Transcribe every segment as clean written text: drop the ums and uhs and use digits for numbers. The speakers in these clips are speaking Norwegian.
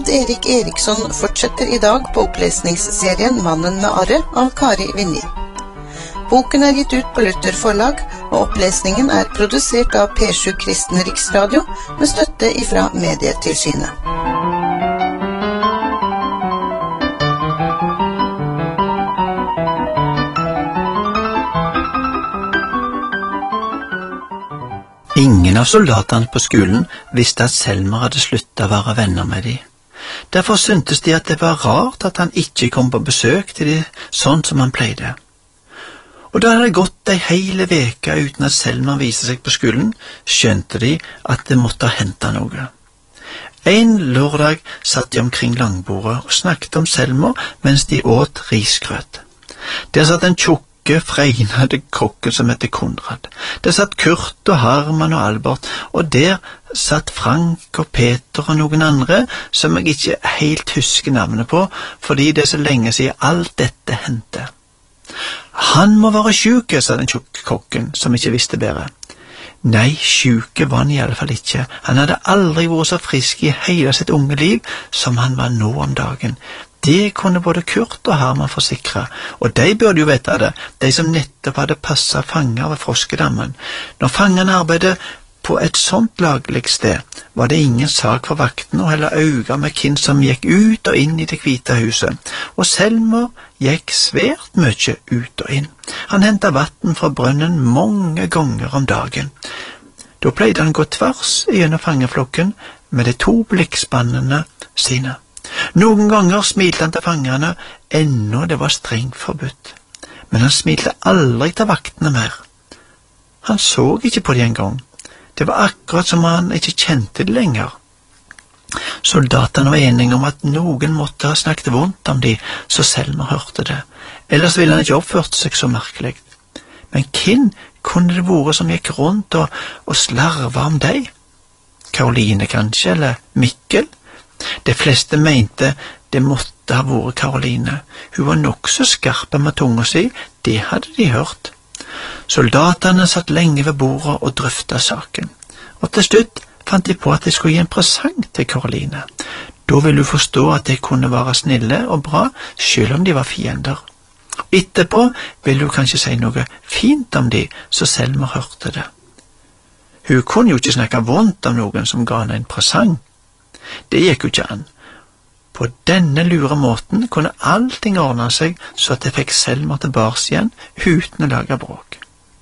Bent Erik Eriksson fortsetter i dag på opplesningsserien Mannen med arret av Kari Vinni. Boken er gitt ut på Luther forlag, og opplesningen er produsert av P7 Kristen Riksradio med støtte ifra Medietilsynet. Ingen av soldatene på skolen visste at Selmer hadde sluttet å være venner med dem. Derfor syntes de at det var rart at han ikke kom på besøk til dem sånn som han pleide. Og da hadde det gått ei hele veke uten at Selmer viste seg på skolen, skjønte de at det måtte ha hentet noe. En lørdag satt de omkring langbordet og snakket om Selmer mens de åt risgrøt. Der satt en tjukk fregnede kokken som heter Konrad. Der satt Kurt og Herman og Albert, og der satt Frank og Peter og noen andre som jeg ikke helt husker navnet på, fordi det er så lenge siden alt dette hendte. Han må være syk, sa den tjukke kokken, som ikke visste bedre. Nei, syke var han i alle fall ikke. Han hadde aldri vært så frisk i hele sitt unge liv som han var nå om dagen. Det kunne både Kurt og Herman forsikre, og de burde jo vite det, de som nettopp hadde passet fanger ved Froskedammen. Når fangene arbeidet på et sånt laglig sted, var det ingen sak for vakten å helle øyne med hvem som gikk ut og inn i det hvite huset, og Selmer gikk svært mye ut og inn. Han hentet vatten fra brønnen mange ganger om dagen. Da pleide han gå tvers gjennom fangeflokken med de 2 blikkspannene sine. Noen ganger smilte han til fangerne, ennå det var strengt forbudt. Men han smilte aldri til vaktene mer. Han så ikke på dem en gang. Det var akkurat som han ikke kjente det lenger. Soldatene var enige om at noen måtte ha snakket vondt om dem, så Selmer hørte det. Ellers ville han ikke oppført seg så merkelig. Men hvem kunne det vært som gikk rundt og slarvet om deg? Karoline kanskje, eller Mikkel? De fleste mente det måtte ha vært Karoline. Hun var nok så skarp med tunga si, det hadde de hørt. Soldatene satt lenge ved bordet og drøftet saken, og til slutt fant de på at de skulle gi en presang til Karoline. Da ville hun forstå at de kunne være snille og bra, selv om de var fiender. Etterpå ville hun kanskje si noe fint om de, så Selmer hørte det. Hun kunne jo ikke snakke vondt om noen som ga henne en presang. Det gikk jo ikke an. På denne lure måten kunne allting ordne seg så at de fikk Selmer tilbake igjen uten å lage bråk.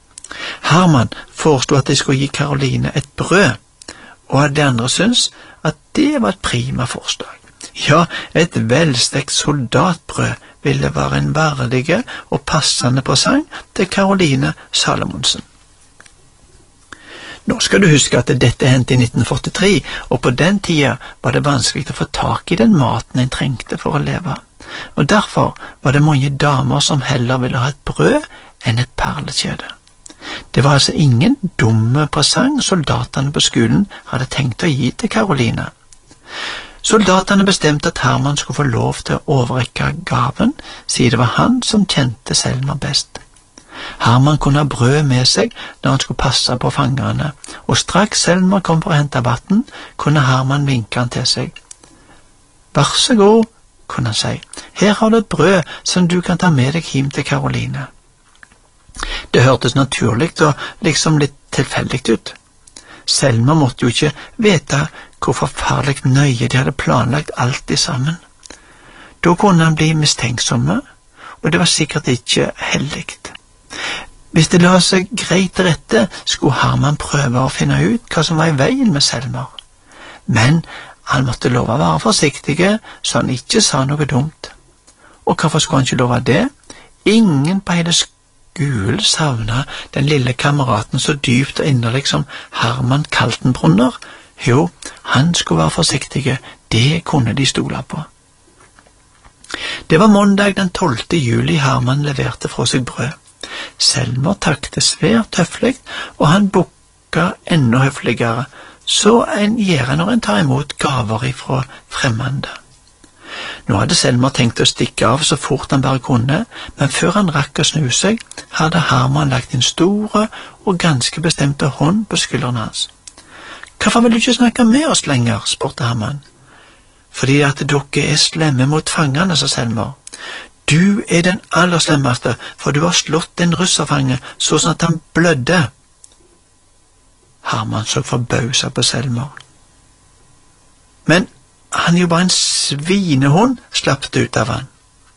Herman foreslo at de skulle gi Karoline et brød, og de andre syntes at det var et prima forslag. Ja, et velstekt soldatbrød ville være en verdig og passende presang til Karoline Salomonsen. Nå skal du huske at dette hendte i 1943, og på den tida var det vanskelig å få tak i den maten en trengte for å leve. Og derfor var det mange damer som heller ville ha et brød enn et perlekjede. Det var altså ingen dumme presang soldatene på skolen hadde tenkt å gi til Karoline. Soldatene bestemte at Herman skulle få lov til å overrekke gaven, siden det var han som kjente Selmer best. Herman kunne ha brød med seg når han skulle passe på fangerne, og straks Selmer kom for å hente vatten, kunne Herman vinke han til seg. «Vær så god», kunne han si, «her har du et brød som du kan ta med deg hjem til Karoline». Det hørtes naturlig og liksom litt tilfeldig ut. Selmer måtte jo ikke vite hvor forferdelig nøye de hadde planlagt alt i sammen. Da kunne han bli mistenksomme, og det var sikkert ikke heldigt. Hvis det la seg greit til rette, skulle Herman prøve å finne ut hva som var i veien med Selmer. Men han måtte love å være forsiktig, så han ikke sa noe dumt. Og hvorfor skulle han ikke love det? Ingen på hele skolen savnet den lille kameraten så dypt og inderlig som Herman Kaltenbrunner. Jo, han skulle være forsiktig, det kunne de stole på. Det var mandag den 12. juli Herman leverte fra seg brød. Selmer takte svært høflig, og han bukka enda høfligere, så en gjør når en tar imot gaver ifra fremmede. Nå hadde Selmer tenkt å stikke av så fort han bare kunne, men før han rakk å snu seg, hadde Herman lagt en store og ganske bestemte hånd på skulderen hans. «Hvorfor vil du ikke snakke med oss lenger?» spurte Herman. fordi at dere slemme mot fangene, sa Selmer. Du den aller slemmeste, for du har slått en russerfange sånn at han blødde. Herman så forbauset på Selmer. Men han jo bare en svinehund, slapp det ut av han.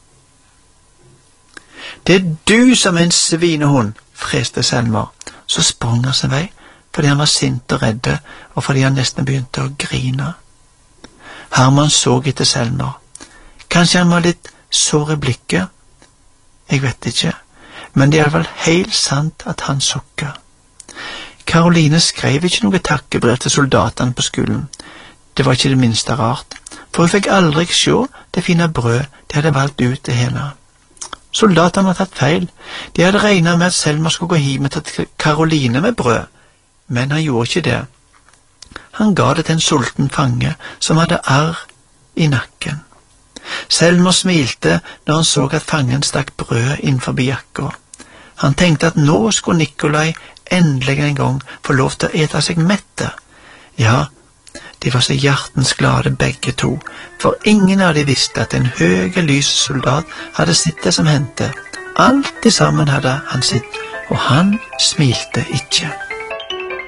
Det du som en svinehund, freste Selmer. Så sprang han sin vei, fordi han var sint og redde, og fordi han nesten begynte å grine. Herman så etter Selmer. Kanskje han var litt sår i blikket? Jeg vet ikke, men det er i hvert fall helt sant at han sukket. Karoline skrev ikke noe takkebrev til soldatene på skolen. Det var ikke det minste rart, for hun fikk aldri se det fine brød de hadde valgt ut til henne. Soldatene hadde tatt feil. De hadde regnet med at Selmer skulle gå hjem til Karoline med brød, men han gjorde ikke det. Han ga det til en sulten fange som hadde arr i nakken. Selmer smilte når han så at fangen stakk brød innenfor jakka. Han tenkte at nå skulle Nikolai endelig en gang få lov til å ete seg mette. Ja, de var så hjertens glade begge to, for ingen av de visste at en høy lys soldat hadde sett det som hendte. Alt i sammen hadde han sett, og han smilte ikke.